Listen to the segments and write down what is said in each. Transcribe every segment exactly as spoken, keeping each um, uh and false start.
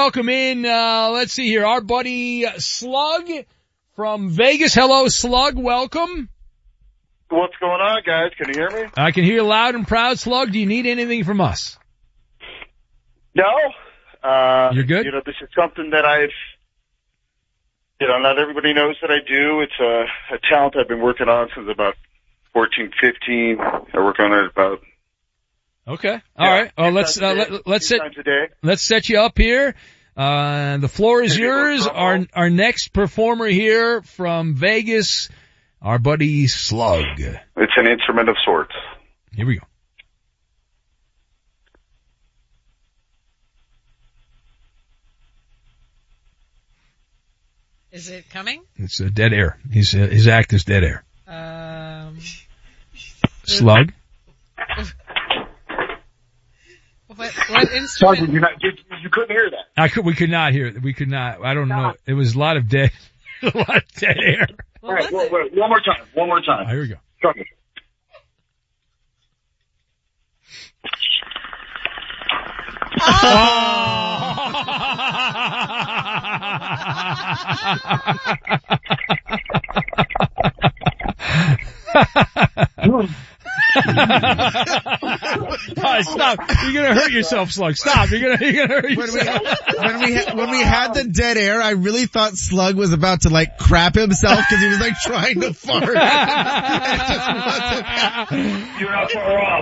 welcome in, uh, let's see here, our buddy Slug from Vegas. Hello, Slug. Welcome. What's going on, guys? Can you hear me? I can hear you loud and proud, Slug. Do you need anything from us? No. Uh, You're good? You know, this is something that I've, you know, not everybody knows that I do. It's a, a talent I've been working on since about fourteen, fifteen. I work on it about. Okay. All yeah, right. Well, let's, uh, let, let's set, let's set you up here. Uh, the floor is yours. Our, our next performer here from Vegas, our buddy Slug. It's an instrument of sorts. Here we go. Is it coming? It's uh, dead air. His, uh, his act is dead air. Um, Slug? What, what instrument? Sorry, you, not, you, you couldn't hear that. I could, we could not hear it. We could not. I don't know. It was a lot of dead, a lot of dead air. All right, wait, wait, one more time. One more time. Oh, here we go. Sorry. Oh. Right, stop. You're gonna hurt yourself, Slug. Stop. You're gonna, you're gonna hurt yourself. When we, when we, ha- when we had the dead air, I really thought Slug was about to like crap himself because he was like trying to fart. You're not far off.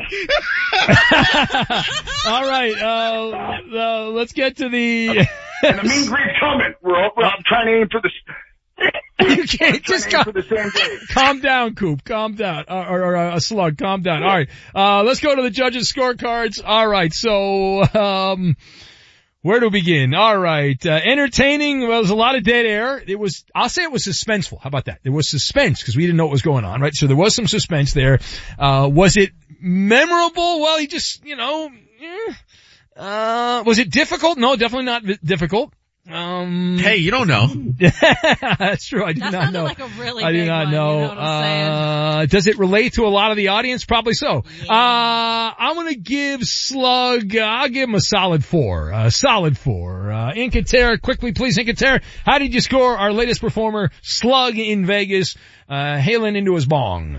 All right, uh, uh, let's get to the... And the mean greet's coming. We're, all, I'm trying to aim for the... You can't just calm, for the same day. calm down, Coop. Calm down. Or, or, or uh, a Slug. Calm down. All right. Uh, let's go to the judges' scorecards. All right. So, um, where to begin? All right. Uh, entertaining. Well, there's a lot of dead air. It was, I'll say it was suspenseful. How about that? There was suspense because we didn't know what was going on, right? So there was some suspense there. Uh, was it memorable? Well, he just, you know, eh. uh, was it difficult? No, definitely not v- difficult. Um, hey, you don't know. That's true. I do that not know. Like a really I do big not one, know. You know what I'm uh, does it relate to a lot of the audience? Probably so. Yeah. Uh, I'm going to give Slug, uh, I'll give him a solid four. A uh, solid four. Uh, Incaterra, quickly please, Incaterra, how did you score our latest performer, Slug in Vegas, uh, hailing into his bong?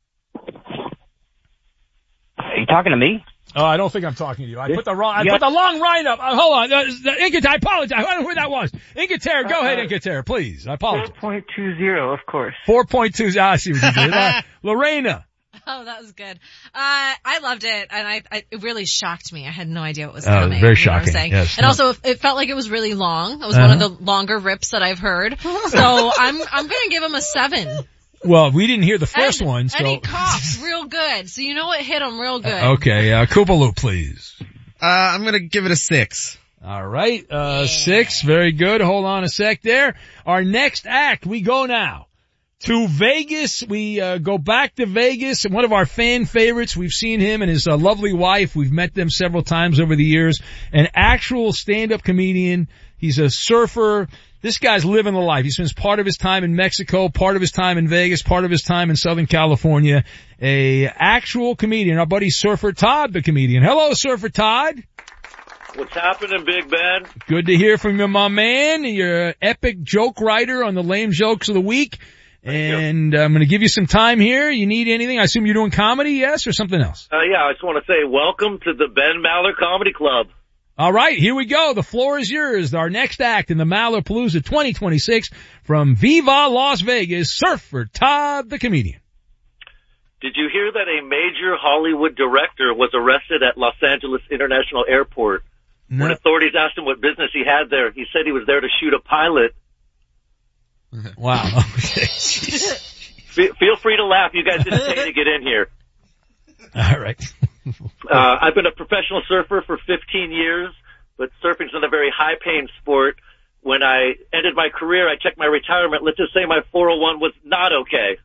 Are you talking to me? Oh, I don't think I'm talking to you. I put the wrong, I yep. put the long line up. Uh, hold on. Uh, Incaterra, I apologize. I don't know who that was. Incaterra, go uh, ahead, Incaterra, please. I apologize. four point two zero, of course. four point two, ah, I see what you did. Uh, Lorena. Oh, that was good. Uh, I loved it, and I, I, it really shocked me. I had no idea what was uh, coming. Very you shocking. Know what I'm saying? Yes, and no. also, it felt like it was really long. It was uh-huh. one of the longer rips that I've heard. So I'm, I'm gonna give him a seven. Well, we didn't hear the first and, one, so. And he coughs real good, so you know it hit him real good. Uh, okay, uh, Koopaloo, please. Uh, I'm gonna give it a six. All right, uh, yeah. six, very good. Hold on a sec there. Our next act, we go now to Vegas. We, uh, go back to Vegas, and one of our fan favorites, we've seen him and his uh, lovely wife. We've met them several times over the years. An actual stand-up comedian. He's a surfer. This guy's living the life. He spends part of his time in Mexico, part of his time in Vegas, part of his time in Southern California. A actual comedian. Our buddy Surfer Todd, the comedian. Hello, Surfer Todd. What's happening, Big Ben? Good to hear from you, my man. You're an epic joke writer on the lame jokes of the week. Thank and you. I'm going to give you some time here. You need anything? I assume you're doing comedy, yes, or something else? Uh, yeah, I just want to say welcome to the Ben Maller Comedy Club. All right, here we go. The floor is yours. Our next act in the Mallerpalooza twenty twenty-six from Viva Las Vegas, Surfer Todd, the comedian. Did you hear that a major Hollywood director was arrested at Los Angeles International Airport? No. When authorities asked him what business he had there, he said he was there to shoot a pilot. Wow. Okay. Feel free to laugh. You guys didn't pay to get in here. All right. uh, I've been a professional surfer for fifteen years, but surfing's not a very high-paying sport. When I ended my career, I checked my retirement. Let's just say my four oh one was not okay.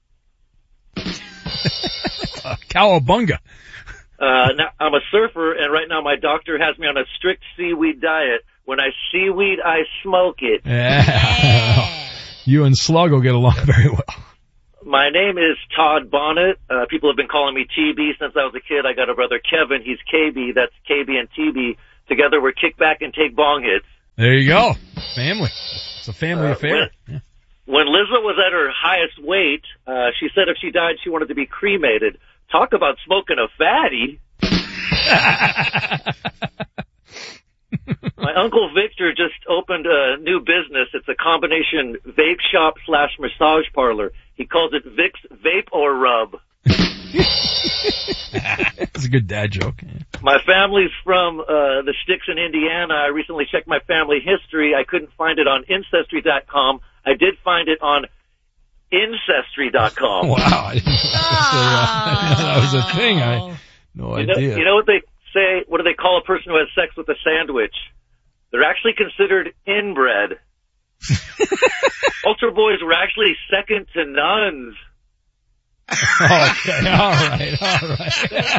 uh, Cowabunga. Uh, now, I'm a surfer, and right now my doctor has me on a strict seaweed diet. When I seaweed, I smoke it. Yeah. You and Slug will get along very well. My name is Todd Bonnet. Uh, people have been calling me T B since I was a kid. I got a brother, Kevin. He's K B. That's K B and T B. Together, we're kick back and take bong hits. There you go. Family. It's a family Uh, affair. Yeah. When Lizzo was at her highest weight, uh, she said if she died, she wanted to be cremated. Talk about smoking a fatty. My Uncle Victor just opened a new business. It's a combination vape shop slash massage parlor. He calls it Vic's Vape or Rub. That's a good dad joke. Yeah. My family's from uh, the sticks in Indiana. I recently checked my family history. I couldn't find it on Ancestry dot com. I did find it on Ancestry dot com. Wow. I didn't know that was a, that was a thing. I no You know, idea. you know what they say? What do they call a person who has sex with a sandwich? They're actually considered inbred. Ultra boys were actually second to nuns. Okay, all right, all right.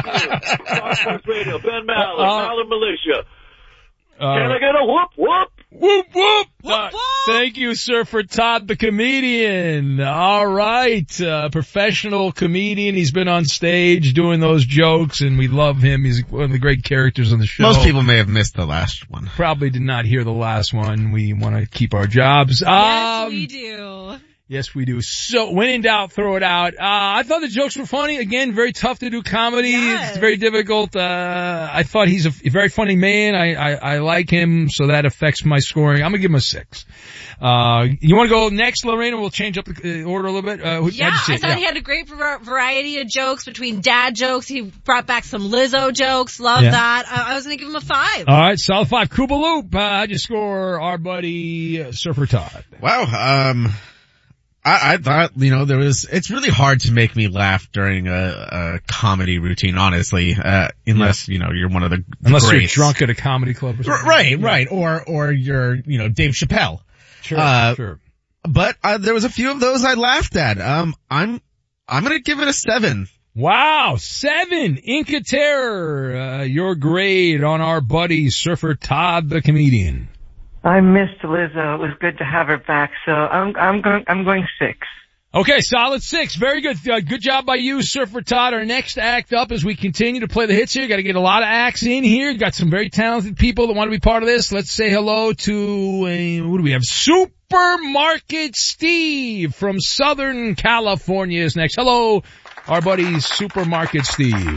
Fox Sports Radio, Ben Maller, Uh, Maller Militia. All Can I right. get a whoop whoop? Whoop, whoop. Whoop, Uh, whoop. Thank you, Surfer Todd, the comedian. All right. Uh, professional comedian. He's been on stage doing those jokes, and we love him. He's one of the great characters on the show. Most people may have missed the last one. probably did not hear the last one. We want to keep our jobs. Yes, Um, we do. Yes, we do. So, when in doubt, throw it out. Uh, I thought the jokes were funny. Again, very tough to do comedy. Yes. It's very difficult. Uh, I thought he's a, a very funny man. I, I, I like him, so that affects my scoring. I'm gonna give him a six. Uh, you wanna go next, Lorena? We'll change up the uh, order a little bit. Uh, who- Yeah, how'd you see I it? thought Yeah. he had a great var- variety of jokes between dad jokes. He brought back some Lizzo jokes. Love Yeah. that. I, I was going to give him a five. All right, solid five. Koopa Loop. Uh, how'd you score our buddy uh, Surfer Todd? Wow, um, I, I thought, you know, there was, it's really hard to make me laugh during a, a comedy routine, honestly, uh, unless, you know, you're one of the, the Unless you're greats. drunk at a comedy club or R- something. Right, right, or, or you're, you know, Dave Chappelle. Sure, Uh, sure. But, uh, there was a few of those I laughed at. Um, I'm, I'm gonna give it a seven. Wow, seven. Inca Terror, uh, your grade on our buddy Surfer Todd, the comedian. I missed Lizzo. It was good to have her back, so I'm I'm going I'm going six. Okay, solid six. Very good. Uh, good job by you, Surfer Todd. Our next act up as we continue to play the hits here. Got to get a lot of acts in here. Got some very talented people that want to be part of this. Let's say hello to, uh, what do we have? Supermarket Steve from Southern California is next. Hello, our buddy Supermarket Steve.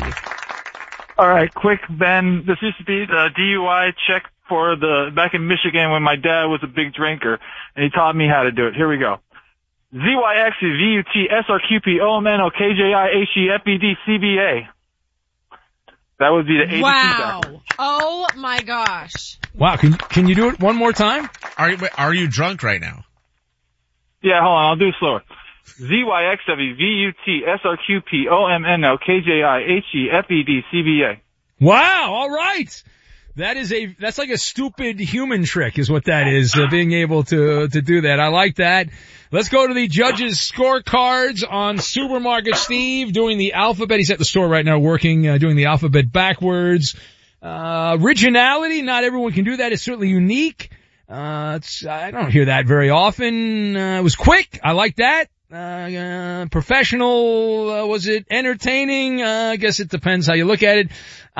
All right, quick, Ben. This used to be the D U I check for the back in Michigan when my dad was a big drinker, and he taught me how to do it. Here we go. Z Y X V U T S R Q P O M N O K J I H E F E D C B A. That would be the A B C Wow. backwards. Oh my gosh. Wow, can can you do it one more time? Are you, are you drunk right now? Yeah, hold on, I'll do it slower. Z Y X W V U T S R Q P O M N O K J I H E F E D C B A. Wow, all right. That is a, that's like a stupid human trick is what that is, uh, being able to, to do that. I like that. Let's go to the judges' scorecards on Supermarket Steve doing the alphabet. He's at the store right now working, uh, doing the alphabet backwards. Uh, originality, not everyone can do that. It's certainly unique. Uh, it's, I don't hear that very often. Uh, it was quick. I like that. Uh, uh, professional, uh, was it entertaining? Uh, I guess it depends how you look at it. Uh,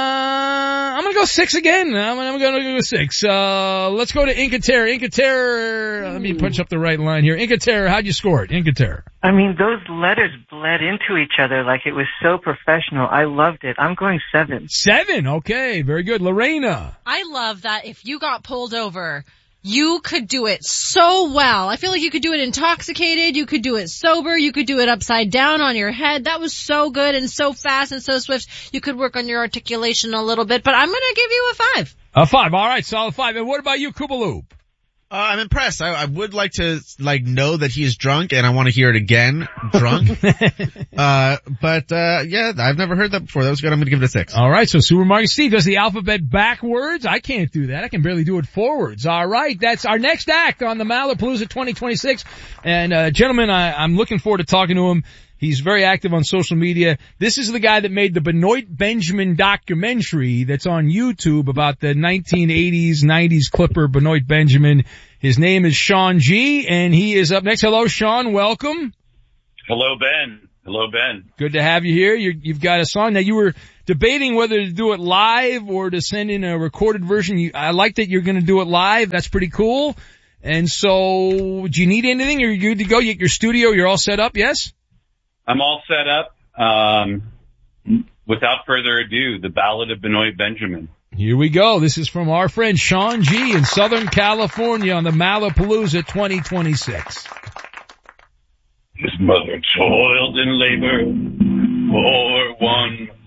I'm gonna go six again. I'm, I'm gonna go six. Uh, let's go to Inca Terror. Inca Terror, let me punch up the right line here. Inca Terror, how'd you score it? Inca Terror. I mean, those letters bled into each other like it was so professional. I loved it. I'm going seven. Seven, okay, very good. Lorena. I love that if you got pulled over, you could do it so well. I feel like you could do it intoxicated, you could do it sober, you could do it upside down on your head. That was so good and so fast and so swift. You could work on your articulation a little bit, but I'm gonna give you a five. A five, alright, solid five. And what about you, Koopaloop? Uh, I'm impressed. I, I would like to, like, know that he's drunk, and I want to hear it again, drunk. uh, but, uh, yeah, I've never heard that before. That was good. I'm gonna give it a six. Alright, so Supermarket Steve does the alphabet backwards. I can't do that. I can barely do it forwards. Alright, that's our next act on the Malapalooza twenty twenty-six. And, uh, gentlemen, I, I'm looking forward to talking to him. He's very active on social media. This is the guy that made the Benoit Benjamin documentary that's on YouTube about the nineteen eighties, nineties clipper Benoit Benjamin. His name is Sean G, and he is up next. Hello, Sean. Welcome. Hello, Ben. Hello, Ben. Good to have you here. You're, you've got a song. Now, you were debating whether to do it live or to send in a recorded version. You, I like that you're going to do it live. That's pretty cool. And so, do you need anything? Are you good to go? You, your studio, you're all set up, yes? I'm all set up. Um, without further ado, the Ballad of Benoit Benjamin. Here we go. This is from our friend Sean G. in Southern California on the Malapalooza twenty twenty-six. His mother toiled in labor for one